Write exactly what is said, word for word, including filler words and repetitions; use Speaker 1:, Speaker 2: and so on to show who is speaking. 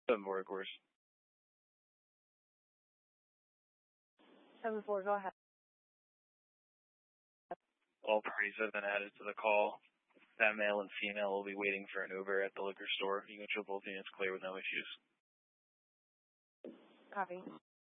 Speaker 1: Seven four, of course.
Speaker 2: Seven four, go ahead.
Speaker 1: All parties have been added to the call. That male and female will be waiting for an Uber at the liquor store. You can show both units clear with no issues.
Speaker 2: Copy.